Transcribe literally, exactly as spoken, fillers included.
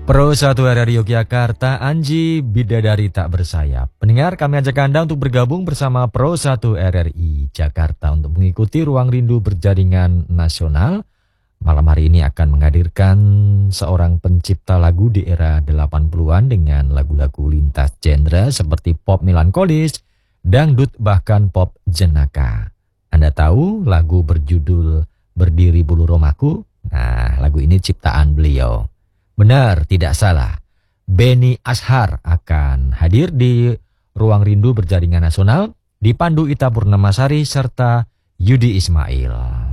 Pro satu R R I Yogyakarta, Anji Bidadari tak bersayap. Pendengar, kami ajak Anda untuk bergabung bersama Pro satu R R I Jakarta untuk mengikuti Ruang Rindu Berjaringan Nasional. Malam hari ini akan menghadirkan seorang pencipta lagu di era delapan puluhan dengan lagu-lagu lintas genre seperti pop melankolis, dangdut, bahkan pop jenaka. Anda tahu lagu berjudul Berdiri Bulu Romaku? Nah, lagu ini ciptaan beliau. Benar, tidak salah. Benny Ashar akan hadir di Ruang Rindu Berjaringan Nasional dipandu Ita Purnamasari serta Yudi Ismail.